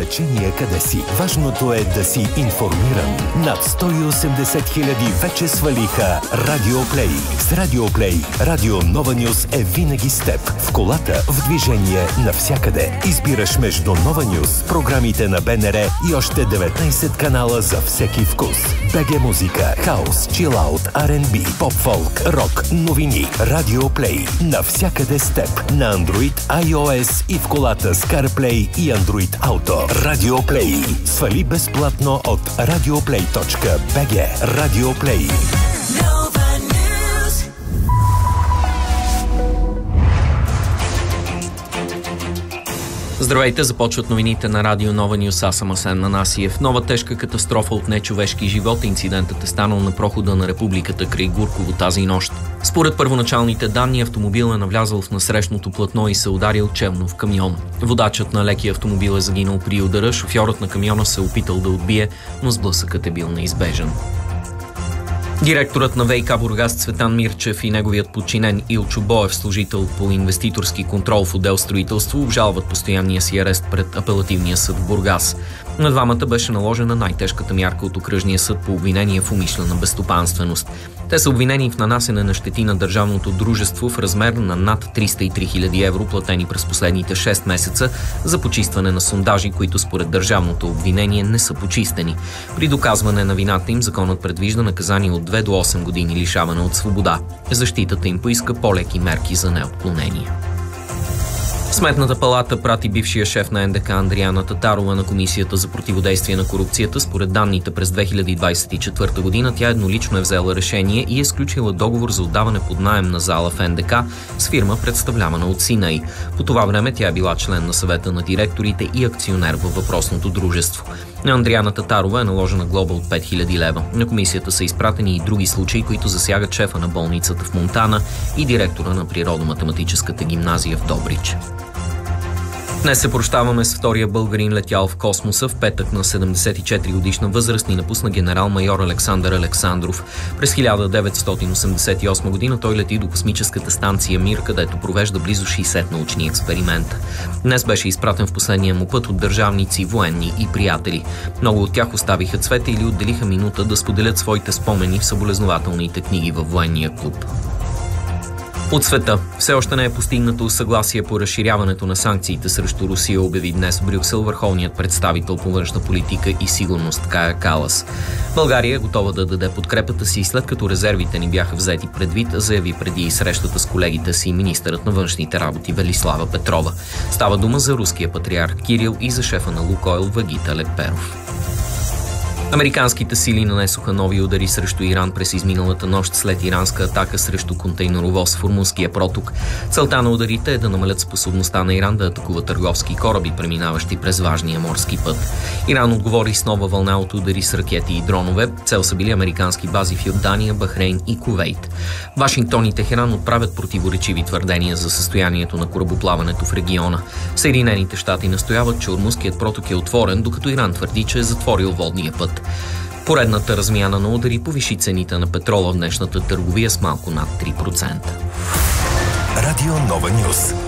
значение къде си. Важното е да си информиран. Над 180 хиляди вече свалиха Радиоплей. С Радиоплей Радио Нова Нюс е винаги с теб. В колата, в движение, навсякъде. Избираш между Нова Нюс, програмите на БНР и още 19 канала за всеки вкус. БГ музика, хаус, чилаут, R&B, поп-фолк, рок, новини. Радиоплей. Навсякъде с теб. На Android, iOS и в колата с CarPlay и Android Auto. Радиоплей. Свали безплатно от radioplay.bg. Радиоплей. Здравейте, започват новините на Радио Нова Нюс. Аз съм Асен Манасиев. Нова тежка катастрофа от нечовешки живот. Инцидентът е станал на прохода на Републиката край Гурково тази нощ. Според първоначалните данни, автомобил е навлязъл в насрещното платно и се ударил челно в камион. Водачът на лекия автомобил е загинал при удара, шофьорът на камиона се е опитал да отбие, но сблъсъкът е бил неизбежен. Директорът на ВиК Бургас Цветан Мирчев и неговият подчинен Илчо Боев, служител по инвеститорски контрол в отдел строителство, обжалват постоянния си арест пред апелативния съд в Бургас. На двамата беше наложена най-тежката мярка от окръжния съд по обвинение в умишлена безстопанственост. Те са обвинени в нанасене на щети на държавното дружество в размер на над 303 000 евро, платени през последните 6 месеца за почистване на сондажи, които според държавното обвинение не са почистени. При доказване на вината им законът предвижда наказание от 2 до 8 години лишаване от свобода. Защитата им поиска по-леки мерки за неотклонение. Сметната палата прати бившия шеф на НДК Андриана Татарова на Комисията за противодействие на корупцията. Според данните през 2024 година тя еднолично е взела решение и е сключила договор за отдаване под наем на зала в НДК с фирма, представлявана от сина й. По това време тя е била член на съвета на директорите и акционер във въпросното дружество. На Андриана Татарова е наложена глоба от 5000 лева. На комисията са изпратени и други случаи, които засягат шефа на болницата в Монтана и директора на природо-математическата гимназия в Добрич. Днес се прощаваме с втория българин, летял в космоса. В петък на 74 годишна възраст ни напусна генерал-майор Александър Александров. През 1988 година той лети до космическата станция Мир, където провежда близо 60 научни експеримента. Днес беше изпратен в последния му път от държавници, военни и приятели. Много от тях оставиха цвете или отделиха минута да споделят своите спомени в съболезнователните книги във военния клуб. От света. Все още не е постигнато съгласие по разширяването на санкциите срещу Русия, обяви днес в Брюксел върховният представител по външна политика и сигурност Кая Калас. България е готова да даде подкрепата си, след като резервите ни бяха взети предвид, заяви преди срещата с колегите си министърът на външните работи Велислава Петрова. Става дума за руския патриарх Кирил и за шефа на Лукойл Вагита Леперов. Американските сили нанесоха нови удари срещу Иран през изминалата нощ след иранска атака срещу контейнеровоз в Ормузския проток. Целта на ударите е да намалят способността на Иран да атакува търговски кораби, преминаващи през важния морски път. Иран отговори с нова вълна от удари с ракети и дронове. Цел са били американски бази в Йордания, Бахрейн и Кувейт. Вашингтон и Техеран отправят противоречиви твърдения за състоянието на корабоплаването в региона. Съединените щати настояват, че Ормузският проток е отворен, докато Иран твърди, че е затворил водния път. Поредната размяна на удари повиши цените на петрола в днешната търговия с малко над 3%. Радио Нова Нюс.